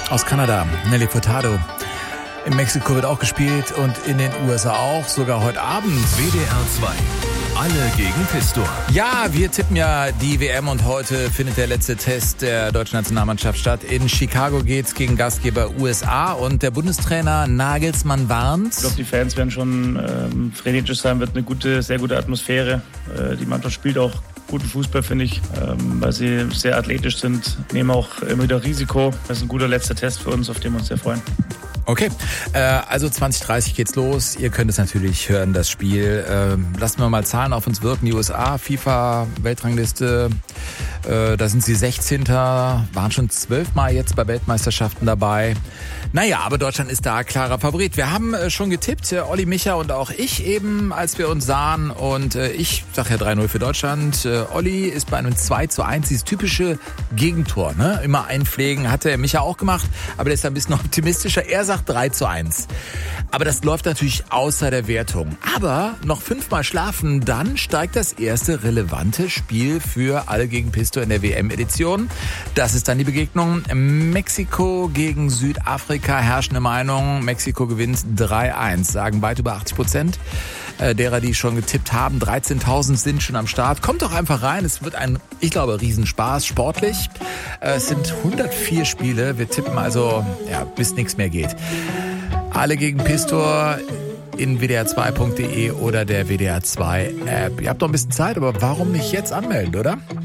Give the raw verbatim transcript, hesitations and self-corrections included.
Aus Kanada, Nelly Furtado. In Mexiko wird auch gespielt und in den U S A auch, sogar heute Abend. W D R zwei. Alle gegen Pistor. Ja, wir tippen ja die W M und heute findet der letzte Test der deutschen Nationalmannschaft statt. In Chicago geht's gegen Gastgeber U S A und der Bundestrainer Nagelsmann warnt. Ich glaube, die Fans werden schon ähm, frenetisch sein, wird eine gute, sehr gute Atmosphäre. Äh, die Mannschaft spielt auch guten Fußball, finde ich, ähm, weil sie sehr athletisch sind, nehmen auch immer wieder Risiko. Das ist ein guter letzter Test für uns, auf den wir uns sehr freuen. Okay, äh, also zwanzig dreißig geht's los. Ihr könnt es natürlich hören, das Spiel. Äh, lassen wir mal Zahlen auf uns wirken. Die U S A, FIFA-Weltrangliste, äh, da sind sie sechzehnter waren schon zwölfmal jetzt bei Weltmeisterschaften dabei. Naja, aber Deutschland ist da klarer Favorit. Wir haben äh, schon getippt, äh, Olli, Micha und auch ich eben, als wir uns sahen. Und äh, ich sage ja drei null für Deutschland. Äh, Olli ist bei einem zwei zu eins, dieses typische Gegentor, ne? Immer einpflegen, hat der Micha auch gemacht, aber der ist ein bisschen optimistischer. Er sagt drei zu eins. Aber das läuft natürlich außer der Wertung. Aber noch fünfmal schlafen, dann steigt das erste relevante Spiel für Alle gegen Pistor in der W M-Edition. Das ist dann die Begegnung Mexiko gegen Südafrika. Herrschende Meinung, Mexiko gewinnt drei eins, sagen weit über achtzig Prozent derer, die schon getippt haben. dreizehntausend sind schon am Start. Kommt doch einfach rein. Es wird ein, ich glaube, Riesenspaß, sportlich. Es sind hundertvier Spiele. Wir tippen also, ja, bis nichts mehr geht. Alle gegen Pistor in w d r zwei punkt d e oder der W D R zwei App. Ihr habt noch ein bisschen Zeit, aber warum nicht jetzt anmelden, oder?